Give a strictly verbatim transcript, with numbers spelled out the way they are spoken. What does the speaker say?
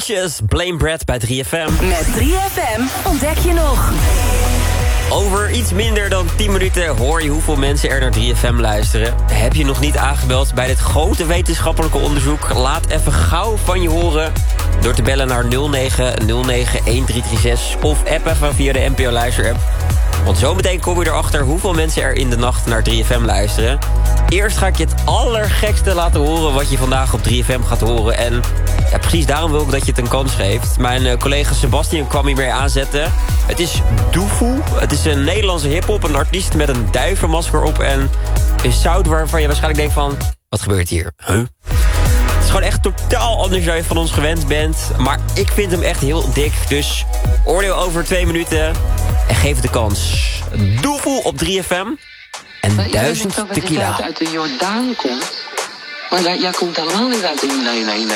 Conscious, Blame Brad bij drie F M. Met drie F M ontdek je nog. Over iets minder dan tien minuten hoor je hoeveel mensen er naar drie F M luisteren. Heb je nog niet aangebeld bij dit grote wetenschappelijke onderzoek? Laat even gauw van je horen door te bellen naar nul negen nul negen een drie drie zes of app even via de N P O Luister-app. Want zometeen kom je erachter hoeveel mensen er in de nacht naar drie F M luisteren. Eerst ga ik je het allergekste laten horen wat je vandaag op drie F M gaat horen. En ja, precies daarom wil ik dat je het een kans geeft. Mijn uh, collega Sebastian kwam hier mee aanzetten. Het is Doefoe. Het is een Nederlandse hiphop. Een artiest met een duivenmasker op en een sound waarvan je waarschijnlijk denkt van... Wat gebeurt hier? Huh? Het is gewoon echt totaal anders dan je van ons gewend bent. Maar ik vind hem echt heel dik. Dus oordeel over twee minuten en geef het de kans. Doefoe op drie F M. En maar duizend tequila. tequila. Dat je uit de Jordaan komt. Maar jij komt helemaal niet uit de... Nee, nee, nee.